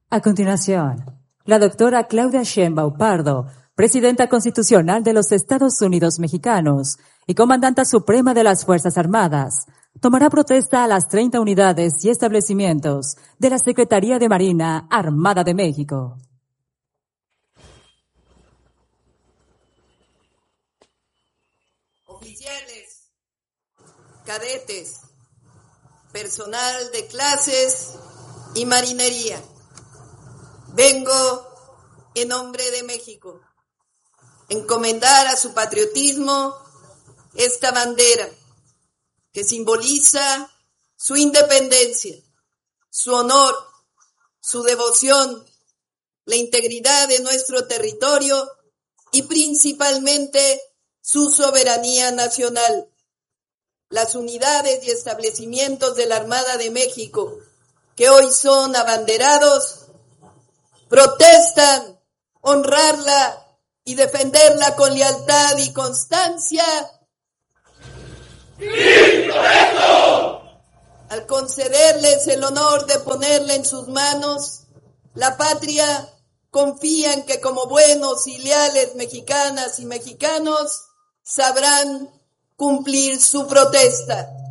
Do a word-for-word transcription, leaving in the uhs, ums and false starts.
A continuación, la doctora Claudia Sheinbaum Pardo, presidenta constitucional de los Estados Unidos Mexicanos y comandanta suprema de las Fuerzas Armadas, tomará protesta a las treinta unidades y establecimientos de la Secretaría de Marina Armada de México. Oficiales, cadetes, personal de clases y marinería. Vengo en nombre de México encomendar a su patriotismo esta bandera que simboliza su independencia, su honor, su devoción, la integridad de nuestro territorio y principalmente su soberanía nacional. Las unidades y establecimientos de la Armada de México que hoy son abanderados protestan honrarla y defenderla con lealtad y constancia. ¡Sí, correcto! Al concederles el honor de ponerla en sus manos, la patria confía en que como buenos y leales mexicanas y mexicanos sabrán cumplir su protesta.